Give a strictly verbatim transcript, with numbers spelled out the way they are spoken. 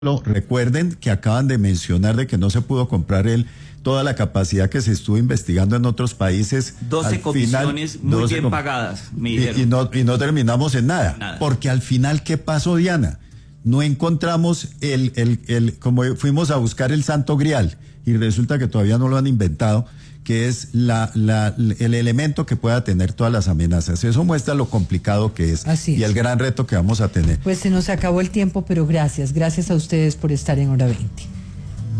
Lo- Recuerden que acaban de mencionar de que no se pudo comprar el, toda la capacidad que se estuvo investigando en otros países. doce Al comisiones final, muy doce bien com- pagadas, me y, dijeron. y no, y no terminamos en nada, Nada. porque al final, ¿qué pasó, Diana? No encontramos el, el, el, como fuimos a buscar el Santo Grial, y resulta que todavía no lo han inventado, que es la, la, el elemento que pueda tener todas las amenazas. Eso muestra lo complicado que es, Así y es. el gran reto que vamos a tener. Pues se nos acabó el tiempo, pero gracias, gracias a ustedes por estar en Hora veinte.